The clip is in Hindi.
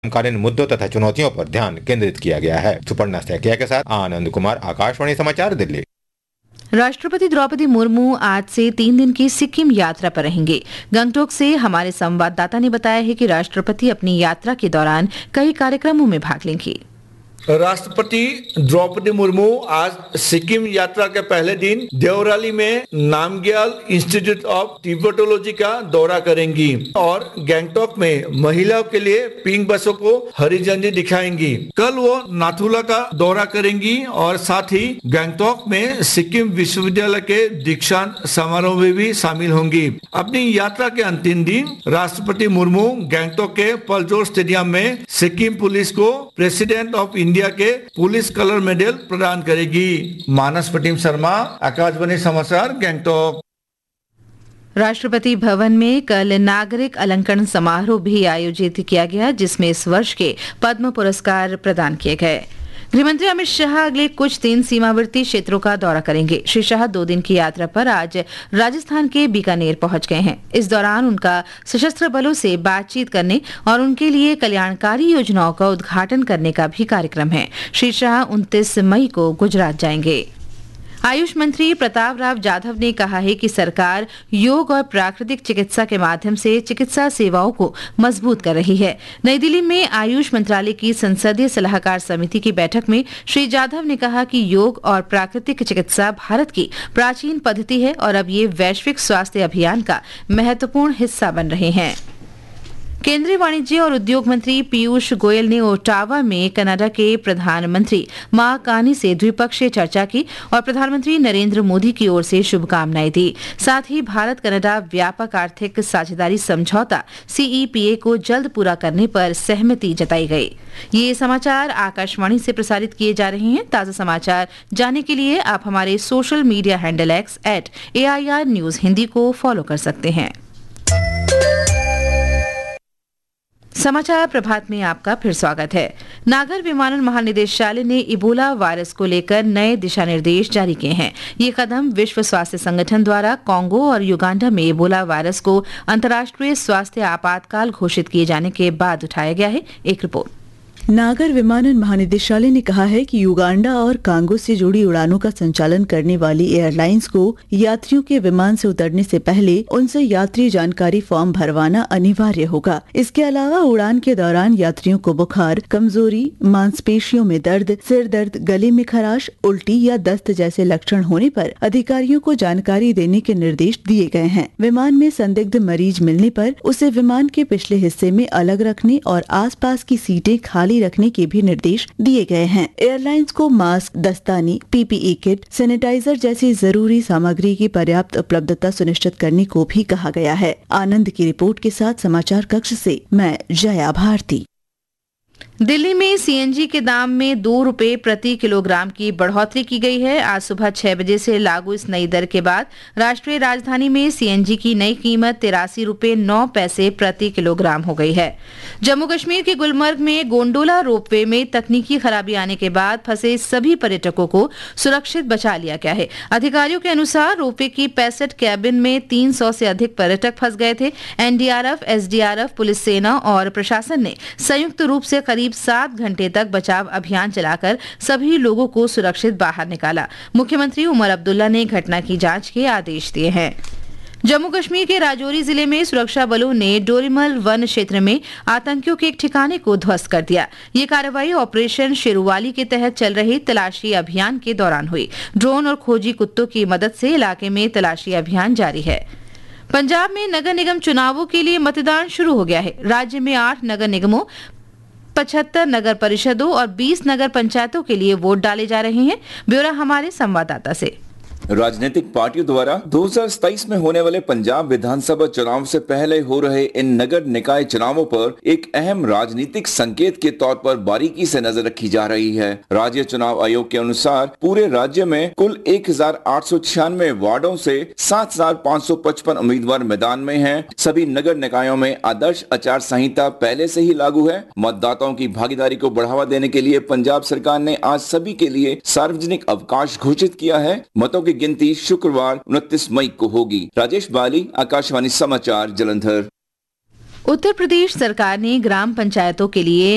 समकालीन मुद्दों तथा चुनौतियों पर ध्यान केंद्रित किया गया है। सुपर्णा सैकिया के साथ आनंद कुमार, आकाशवाणी समाचार, दिल्ली। राष्ट्रपति द्रौपदी मुर्मू आज से 3 दिन की सिक्किम यात्रा पर रहेंगे। गंगटोक से हमारे संवाददाता ने बताया है कि राष्ट्रपति अपनी यात्रा के दौरान कई कार्यक्रमों में भाग लेंगे। राष्ट्रपति द्रौपदी मुर्मू आज सिक्किम यात्रा के पहले दिन देवराली में नामग्याल इंस्टीट्यूट ऑफ टिबेटोलॉजी का दौरा करेंगी और गैंगटॉक में महिलाओं के लिए पिंक बसों को हरी झंडी दिखाएंगी। कल वो नाथुला का दौरा करेंगी और साथ ही गैंगटॉक में सिक्किम विश्वविद्यालय के दीक्षांत समारोह में भी शामिल होंगी। अपनी यात्रा के अंतिम दिन राष्ट्रपति मुर्मू गैंगटॉक के पलजोर स्टेडियम में सिक्किम पुलिस को प्रेसिडेंट ऑफ इंडिया के पुलिस कलर मेडल प्रदान करेगी। मानस पटिम शर्मा, आकाशवाणी समाचार, गैंगटॉक। राष्ट्रपति भवन में कल नागरिक अलंकरण समारोह भी आयोजित किया गया, जिसमें इस वर्ष के पद्म पुरस्कार प्रदान किए गए। गृहमंत्री अमित शाह अगले कुछ दिन सीमावर्ती क्षेत्रों का दौरा करेंगे। श्री शाह 2 दिन की यात्रा पर आज राजस्थान के बीकानेर पहुंच गए हैं। इस दौरान उनका सशस्त्र बलों से बातचीत करने और उनके लिए कल्याणकारी योजनाओं का उद्घाटन करने का भी कार्यक्रम है। श्री शाह 29 मई को गुजरात जाएंगे। आयुष मंत्री प्रताप राव जाधव ने कहा है कि सरकार योग और प्राकृतिक चिकित्सा के माध्यम से चिकित्सा सेवाओं को मजबूत कर रही है। नई दिल्ली में आयुष मंत्रालय की संसदीय सलाहकार समिति की बैठक में श्री जाधव ने कहा कि योग और प्राकृतिक चिकित्सा भारत की प्राचीन पद्धति है और अब ये वैश्विक स्वास्थ्य अभियान का महत्वपूर्ण हिस्सा बन रहे हैं। केंद्रीय वाणिज्य और उद्योग मंत्री पीयूष गोयल ने ओटावा में कनाडा के प्रधानमंत्री मार्क कार्नी से द्विपक्षीय चर्चा की और प्रधानमंत्री नरेंद्र मोदी की ओर से शुभकामनाएं दी। साथ ही भारत कनाडा व्यापक आर्थिक साझेदारी समझौता CEPA को जल्द पूरा करने पर सहमति जताई गई। ये समाचार आकाशवाणी से प्रसारित किए जा रहे हैं। ताजा समाचार जानने के लिए आप हमारे social media handle X @AIR News Hindi को फॉलो कर सकते हैं। समाचार प्रभात में आपका फिर स्वागत है। नागर विमानन महानिदेशालय ने इबोला वायरस को लेकर नए दिशा निर्देश जारी किए हैं। ये कदम विश्व स्वास्थ्य संगठन द्वारा कांगो और युगांडा में इबोला वायरस को अंतर्राष्ट्रीय स्वास्थ्य आपातकाल घोषित किए जाने के बाद उठाया गया है। एक रिपोर्ट। नागर विमानन महानिदेशालय ने कहा है कि युगांडा और कांगो से जुड़ी उड़ानों का संचालन करने वाली एयरलाइंस को यात्रियों के विमान से उतरने से पहले उनसे यात्री जानकारी फॉर्म भरवाना अनिवार्य होगा। इसके अलावा उड़ान के दौरान यात्रियों को बुखार, कमजोरी, मांसपेशियों में दर्द, सिर दर्द, गले में खराश, उल्टी या दस्त जैसे लक्षण होने पर अधिकारियों को जानकारी देने के निर्देश दिए गए हैं। विमान में संदिग्ध मरीज मिलने पर उसे विमान के पिछले हिस्से में अलग रखने और आसपास की सीटें खाली रखने के भी निर्देश दिए गए हैं। एयरलाइंस को मास्क, दस्ताने, PPE किट, सैनिटाइजर जैसी जरूरी सामग्री की पर्याप्त उपलब्धता सुनिश्चित करने को भी कहा गया है। आनंद की रिपोर्ट के साथ समाचार कक्ष से मैं जया भारती। दिल्ली में CNG के दाम में 2 रुपए प्रति किलोग्राम की बढ़ोतरी की गई है। आज सुबह 6 बजे से लागू इस नई दर के बाद राष्ट्रीय राजधानी में CNG की नई कीमत 83 रुपए 9 पैसे प्रति किलोग्राम हो गई है। जम्मू कश्मीर के गुलमर्ग में गोंडोला रोपवे में तकनीकी खराबी आने के बाद फंसे सभी पर्यटकों को सुरक्षित बचा लिया गया है। अधिकारियों के अनुसार रोपवे की 65 कैबिन में 300 से अधिक पर्यटक फंस गए थे। NDRF, SDRF, पुलिस सेना और प्रशासन ने संयुक्त रूप से करीब 7 घंटे तक बचाव अभियान चलाकर सभी लोगों को सुरक्षित बाहर निकाला। मुख्यमंत्री उमर अब्दुल्ला ने घटना की जांच के आदेश दिए हैं। जम्मू कश्मीर के राजौरी जिले में सुरक्षा बलों ने डोरीमल वन क्षेत्र में आतंकियों के एक ठिकाने को ध्वस्त कर दिया। ये कार्रवाई ऑपरेशन शेरुवाली के तहत चल रहे तलाशी अभियान के दौरान हुई। ड्रोन और खोजी कुत्तों की मदद से इलाके में तलाशी अभियान जारी है। पंजाब में नगर निगम चुनावों के लिए मतदान शुरू हो गया है। राज्य में 8 नगर निगमों, 75 नगर परिषदों और 20 नगर पंचायतों के लिए वोट डाले जा रहे हैं। ब्यौरा हमारे संवाददाता से। राजनीतिक पार्टियों द्वारा 2027 में होने वाले पंजाब विधानसभा चुनाव से पहले हो रहे इन नगर निकाय चुनावों पर एक अहम राजनीतिक संकेत के तौर पर बारीकी से नजर रखी जा रही है। राज्य चुनाव आयोग के अनुसार पूरे राज्य में कुल 1896 वार्डों से 7555 उम्मीदवार मैदान में हैं। सभी नगर निकायों में आदर्श आचार संहिता पहले से ही लागू है। मतदाताओं की भागीदारी को बढ़ावा देने के लिए पंजाब सरकार ने आज सभी के लिए सार्वजनिक अवकाश घोषित किया है। मतों की गिनती शुक्रवार 29 मई को होगी। राजेश बाली, आकाशवाणी समाचार, जलंधर। उत्तर प्रदेश सरकार ने ग्राम पंचायतों के लिए